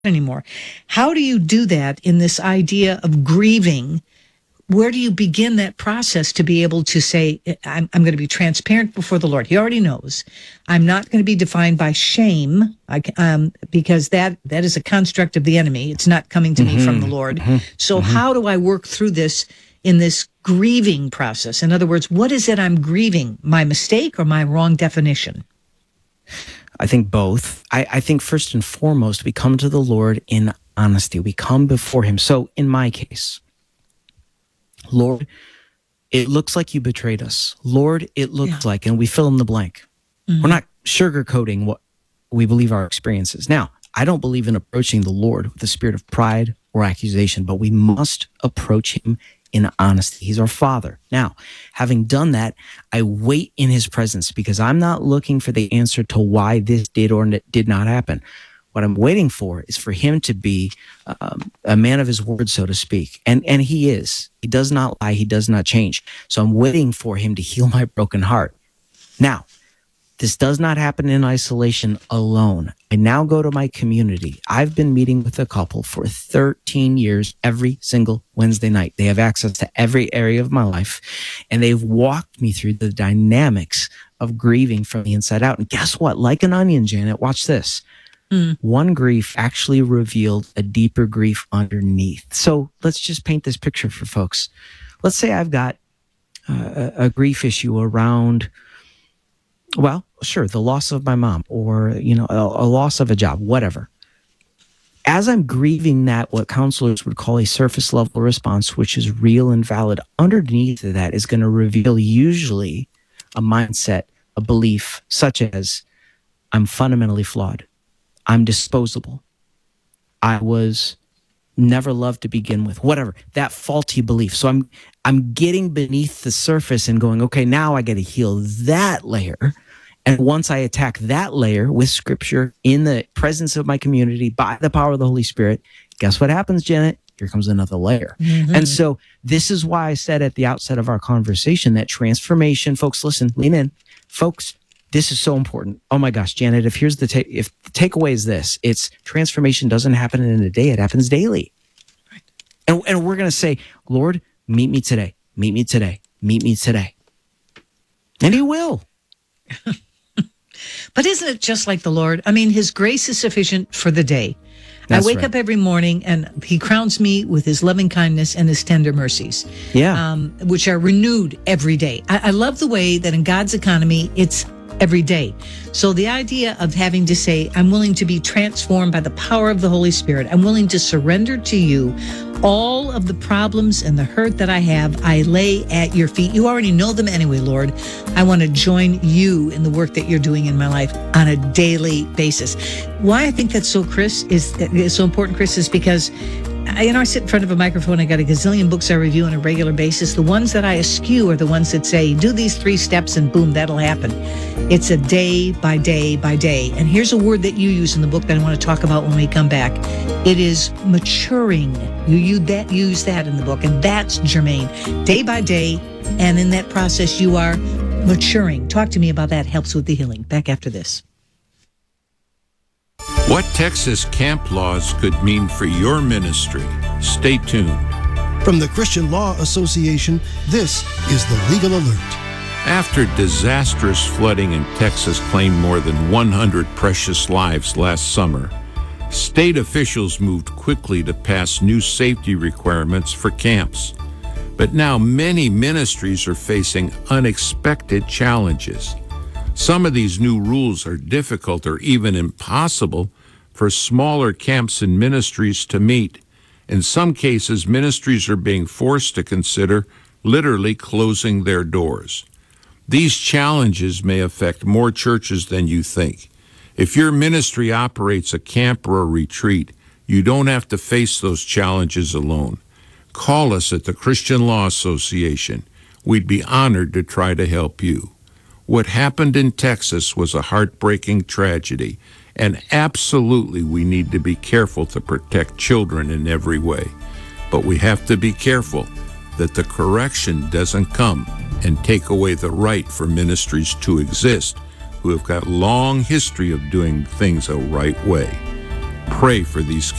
anymore. How do you do that in this idea of grieving? Where do you begin that process to be able to say, I'm going to be transparent before the Lord? He already knows. I'm not going to be defined by shame, because that is a construct of the enemy. It's not coming to me from the Lord. So how do I work through this in this grieving process? In other words, what is it I'm grieving? My mistake or my wrong definition? I think both. I think first and foremost, we come to the Lord in honesty. We come before him. So in my case, Lord, it looks like you betrayed us. Lord, it looks like, and we fill in the blank. We're not sugarcoating what we believe our experience is. Now, I don't believe in approaching the Lord with a spirit of pride or accusation, but we must approach him in honesty. He's our Father. Now, having done that, I wait in his presence because I'm not looking for the answer to why this did or did not happen. What I'm waiting for is for him to be a man of his word, so to speak. And he is. He does not lie. He does not change. So I'm waiting for him to heal my broken heart. Now, this does not happen in isolation alone. I now go to my community. I've been meeting with a couple for 13 years every single Wednesday night. They have access to every area of my life, and they've walked me through the dynamics of grieving from the inside out. And guess what? Like an onion, Janet, watch this. One grief actually revealed a deeper grief underneath. So let's just paint this picture for folks. Let's say I've got a grief issue around, well, sure, the loss of my mom, or, a loss of a job, whatever. As I'm grieving that, what counselors would call a surface level response, which is real and valid, underneath that is going to reveal usually a mindset, a belief such as, I'm fundamentally flawed. I'm disposable. I was never loved to begin with, whatever, that faulty belief. So I'm getting beneath the surface and going, okay, now I got to heal that layer. And once I attack that layer with scripture in the presence of my community by the power of the Holy Spirit, guess what happens, Janet? Here comes another layer. And so this is why I said at the outset of our conversation that transformation, folks, listen, lean in. Folks, this is so important. Oh my gosh, Janet, if the takeaway is this, it's transformation doesn't happen in a day, it happens daily. Right. And we're going to say, Lord, meet me today, meet me today, meet me today. And he will. But isn't it just like the Lord? I mean, his grace is sufficient for the day. I wake up every morning and he crowns me with his loving kindness and his tender mercies, which are renewed every day. I love the way that in God's economy, it's every day. So the idea of having to say, I'm willing to be transformed by the power of the Holy Spirit. I'm willing to surrender to you all of the problems and the hurt that I have. I lay at your feet. You already know them anyway, Lord. I want to join you in the work that you're doing in my life on a daily basis. Why I think that's so, is so important, Chris, is because I sit in front of a microphone. I got a gazillion books I review on a regular basis. The ones that I eschew are the ones that say, do these 3 steps and boom, that'll happen. It's a day by day by day. And here's a word that you use in the book that I want to talk about when we come back. It is maturing. You use that in the book, and that's germane. Day by day, and in that process, you are maturing. Talk to me about that. Helps with the healing. Back after this. What Texas camp laws could mean for your ministry. Stay tuned. From the Christian Law Association, this is the Legal Alert. After disastrous flooding in Texas claimed more than 100 precious lives last summer, state officials moved quickly to pass new safety requirements for camps. But now many ministries are facing unexpected challenges. Some of these new rules are difficult or even impossible for smaller camps and ministries to meet. In some cases, ministries are being forced to consider literally closing their doors. These challenges may affect more churches than you think. If your ministry operates a camp or a retreat, you don't have to face those challenges alone. Call us at the Christian Law Association. We'd be honored to try to help you. What happened in Texas was a heartbreaking tragedy, and absolutely we need to be careful to protect children in every way. But we have to be careful that the correction doesn't come and take away the right for ministries to exist who have got long history of doing things a right way. pray for these